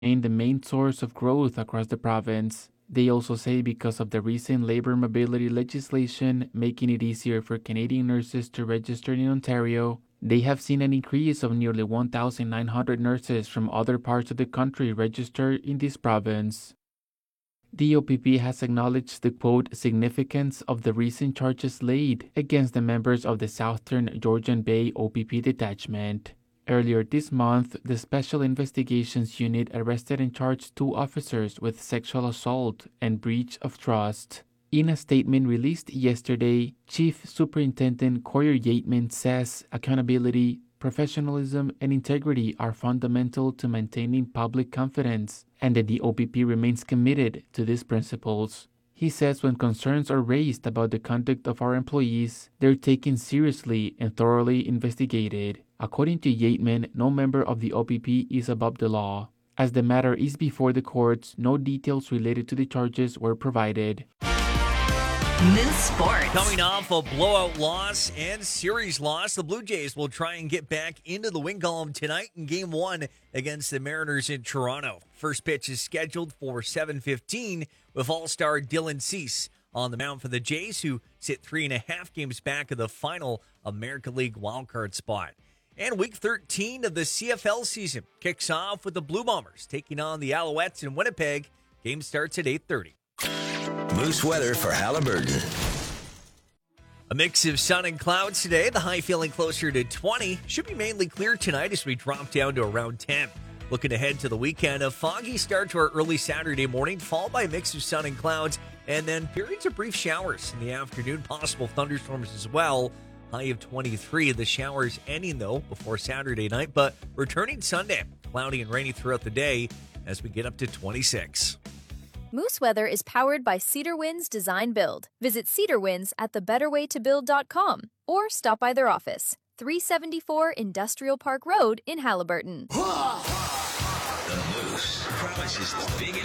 the main source of growth across the province. They also say because of the recent labor mobility legislation making it easier for Canadian nurses to register in Ontario, they have seen an increase of nearly 1,900 nurses from other parts of the country register in this province. The OPP has acknowledged the quote significance of the recent charges laid against the members of the Southern Georgian Bay OPP detachment. Earlier this month, the Special Investigations Unit arrested and charged 2 officers with sexual assault and breach of trust. In a statement released yesterday, Chief Superintendent Coyer Yateman says accountability, professionalism, and integrity are fundamental to maintaining public confidence, and that the OPP remains committed to these principles. He says when concerns are raised about the conduct of our employees, they're taken seriously and thoroughly investigated. According to Yateman, no member of the OPP is above the law. As the matter is before the courts, no details related to the charges were provided. Moose Sports. Coming off a blowout loss and series loss, the Blue Jays will try and get back into the win column tonight in Game 1 against the Mariners in Toronto. First pitch is scheduled for 7:15 with All-Star Dylan Cease on the mound for the Jays, who sit 3.5 games back of the final American League wildcard spot. And Week 13 of the CFL season kicks off with the Blue Bombers taking on the Alouettes in Winnipeg. Game starts at 8:30. Moose weather for Halliburton. A mix of sun and clouds today. The high feeling closer to 20. Should be mainly clear tonight as we drop down to around 10. Looking ahead to the weekend, a foggy start to our early Saturday morning, followed by a mix of sun and clouds, and then periods of brief showers in the afternoon. Possible thunderstorms as well. High of 23. The showers ending, though, before Saturday night, but returning Sunday. Cloudy and rainy throughout the day as we get up to 26. Moose Weather is powered by Cedar Winds Design Build. Visit Cedar Winds at thebetterwaytobuild.com or stop by their office, 374 Industrial Park Road in Halliburton. The Moose promises the biggest